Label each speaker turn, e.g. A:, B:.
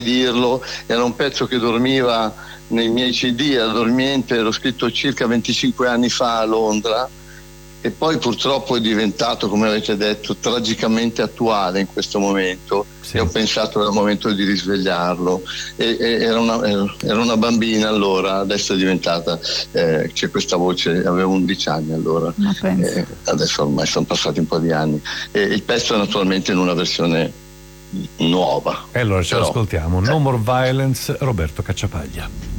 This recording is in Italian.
A: dirlo, era un pezzo che dormiva nei miei CD a dormiente, l'ho scritto circa 25 anni fa a Londra e poi purtroppo è diventato, come avete detto, tragicamente attuale in questo momento.
B: Sì.
A: E ho pensato era il momento di risvegliarlo. Era una bambina allora, adesso è diventata, c'è questa voce, avevo 11 anni allora, adesso ormai sono passati un po' di anni. Il pezzo è naturalmente in una versione nuova.
B: E allora ce lo ascoltiamo. No More Violence, Roberto Cacciapaglia.